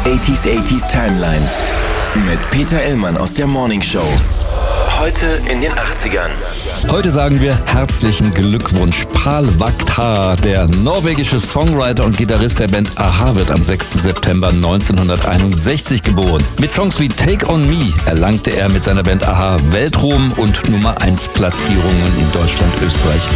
80s Timeline mit Peter Illmann aus der Morning Show. Heute in den 80ern. Heute sagen wir herzlichen Glückwunsch. Pål Vaktar, der norwegische Songwriter und Gitarrist der Band a-ha, wird am 6. September 1961 geboren. Mit Songs wie Take On Me erlangte er mit seiner Band a-ha Weltruhm und Nummer 1 Platzierungen in Deutschland, Österreich